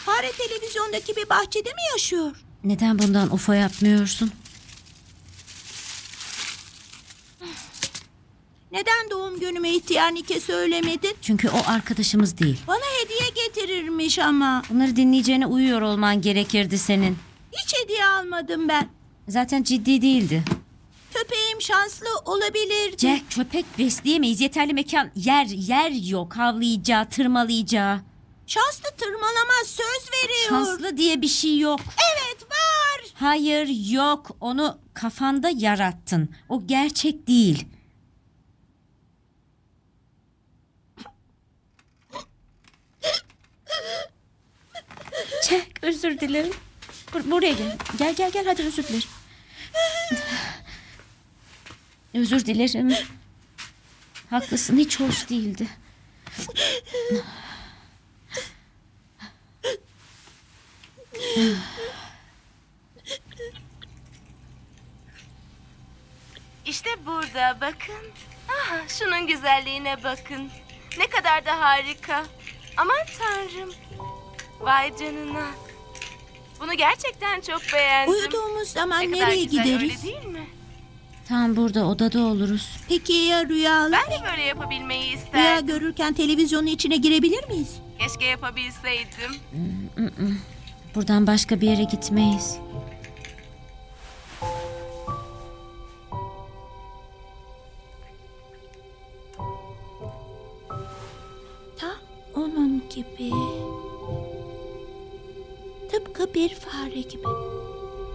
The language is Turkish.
Fare televizyondaki bir bahçede mi yaşıyor? Neden bundan UFO yapmıyorsun? Neden doğum günüme ihtiyarnike söylemedin? Çünkü o arkadaşımız değil. Bana hediye getirirmiş ama. Bunları dinleyeceğine uyuyor olman gerekirdi senin. Hiç hediye almadım ben. Zaten ciddi değildi. Köpeğim şanslı olabilirdi. Jack, köpek besleyemeyiz. Yeterli mekan, yer yok. Havlayacağı, tırmalayacağı. Şanslı tırmalamaz, söz veriyor. Şanslı diye bir şey yok. Evet, var. Hayır, yok. Onu kafanda yarattın. O gerçek değil. Jack, özür dilerim. Buraya gel. Gel hadi, özür dilerim. Özür dilerim. Haklısın, hiç hoş değildi. İşte burada bakın. Ah, şunun güzelliğine bakın. Ne kadar da harika. Aman tanrım. Vay canına. Bunu gerçekten çok beğendim. Uyuduğumuz zaman Ne kadar nereye güzel, gideriz? öyle değil mi? Tam burada, odada oluruz. Peki ya rüyalar? Ben de böyle yapabilmeyi Rüya isterdim. görürken televizyonun içine girebilir miyiz? Keşke yapabilseydim. Buradan başka bir yere gitmeyiz. Tam onun gibi. Tıpkı bir fare gibi.